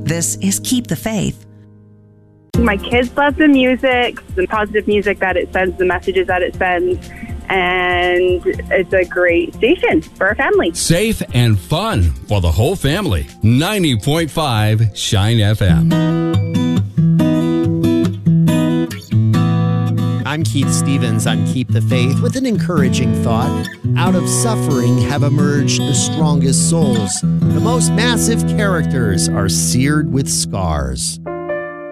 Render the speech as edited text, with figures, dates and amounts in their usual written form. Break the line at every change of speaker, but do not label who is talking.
This is Keep the Faith.
My kids love the music, the positive music that it sends, the messages that it sends, and it's a great station for our family.
Safe and fun for the whole family. 90.5 Shine FM.
I'm Keith Stevens on Keep the Faith with an encouraging thought. Out of suffering have emerged the strongest souls. The most massive characters are seared with scars.